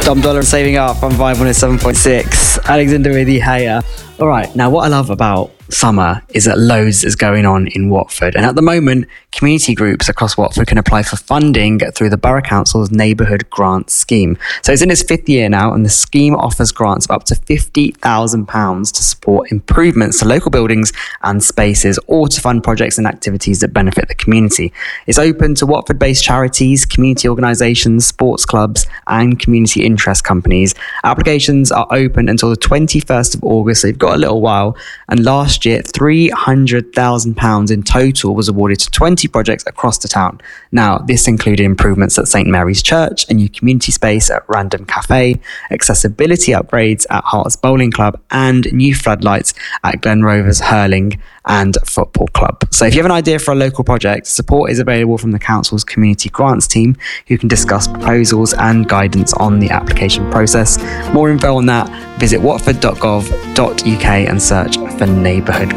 Dom Dollar saving up on Vibe 107.6. Alexander with you. Hey, all right. Now, what I love about summer is that loads is going on in Watford. And at the moment, community groups across Watford can apply for funding through the Borough Council's Neighbourhood Grant Scheme. So it's in its 5th year now, and the scheme offers grants of up to £50,000 to support improvements to local buildings and spaces, or to fund projects and activities that benefit the community. It's open to Watford-based charities, community organisations, sports clubs and community interest companies. Applications are open until the 21st of August, so you've got a little while. And last year, £300,000 in total was awarded to 20 projects across the town. Now, this included improvements at St Mary's Church, a new community space at Random Cafe, accessibility upgrades at Hearts Bowling Club, and new floodlights at Glen Rovers Hurling and Football Club. So if you have an idea for a local project, support is available from the Council's Community Grants team, who can discuss proposals and guidance on the application process. More info on that, visit watford.gov.uk and search for Neighbourhood